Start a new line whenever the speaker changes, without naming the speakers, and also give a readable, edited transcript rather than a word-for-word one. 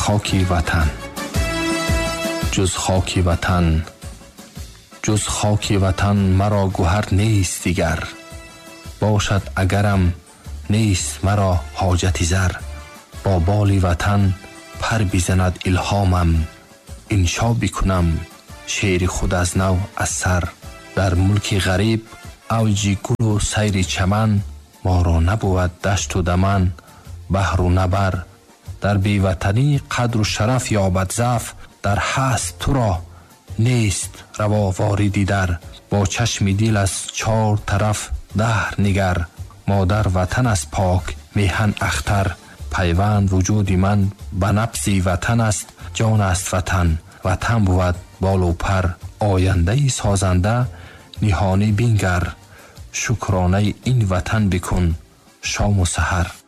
خاک وطن. جز خاک وطن، جز خاک وطن مرا گوهر نیست دیگر. باشد اگرم نیست مرا حاجتی زر. با بال وطن پر بزند الهامم، انشا بکنم شعر خود از نو از سر. در ملک غریب اوج گل و سیر چمن، ما را نبود دشت و دمن بحر و نبر. در بی وطنی قدر و شرف یابد ضعف، در هست تو را نیست روا واردی در. با چشم دل از چار طرف دهر نگر، مادر وطن از پاک میهن اختر. پیوند وجود من به نفس وطن است، جان است وطن. وطن بود بال و پر، آینده سازنده نهانی بینگر. شکرانه این وطن بکن شام و سحر.